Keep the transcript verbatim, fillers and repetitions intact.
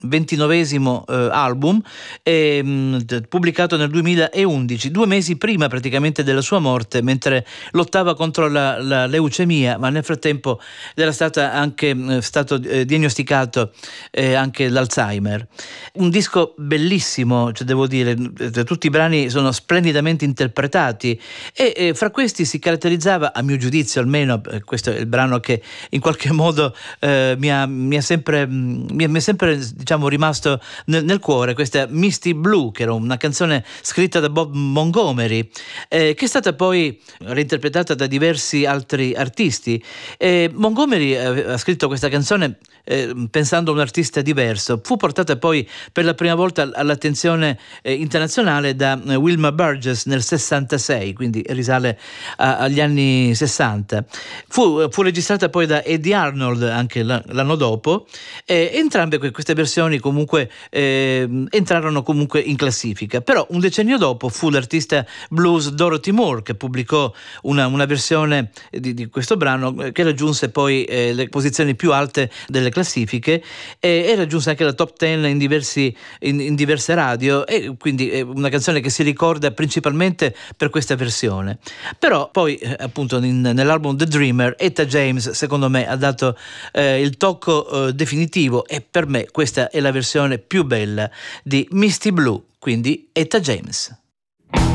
ventinovesimo eh, album, eh, mh, pubblicato nel duemilaundici, due mesi prima praticamente della sua morte, mentre lottava contro la, la leucemia, ma nel frattempo era stata anche, eh, stato eh, diagnosticato eh, anche l'Alzheimer. Un disco bellissimo, cioè devo dire, eh, tutti i brani sono splendidamente interpretati e eh, fra questi si caratterizzava, a mio giudizio almeno, eh, questo è il brano che in qualche modo eh, mi, ha, mi ha sempre, mi è, mi è sempre diciamo, rimasto nel, nel cuore, questa Misty Blue, che era una canzone scritta da Bob Montgomery, eh, che è stata poi reinterpretata da diversi altri artisti. Eh, Montgomery eh, ha scritto questa canzone eh, pensando a un artista diverso. Fu portata poi per la prima volta all'attenzione eh, internazionale da eh, Wilma Burgess nel sessantasei, quindi risale a, agli anni sessanta. Fu, fu registrata poi da Eddie Arnold anche l'anno dopo, e entrambe queste versioni comunque eh, entrarono comunque in classifica. Però un decennio dopo fu l'artista blues Dorothy Moore che pubblicò una, una versione di, di questo brano che raggiunse poi eh, le posizioni più alte delle classifiche e, e raggiunse anche la top ten in, diversi, in, in diverse radio, e quindi è una canzone che si ricorda principalmente per questa versione. Però poi eh, appunto in, nell'album The Dreamer Etta James secondo me ha dato eh, il tocco eh, definitivo, e per me questa è la versione più bella di Misty Blue, quindi Etta James.